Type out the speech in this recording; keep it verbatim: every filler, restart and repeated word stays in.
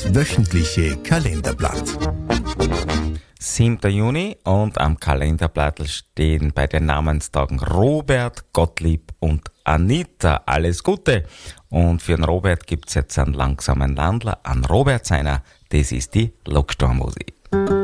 Das wöchentliche Kalenderblatt. siebter Juni und am Kalenderblatt stehen bei den Namenstagen Robert, Gottlieb und Anita. Alles Gute. Und für den Robert gibt's jetzt einen langsamen Landler, an Robert seiner. Das ist die Lokstormusik.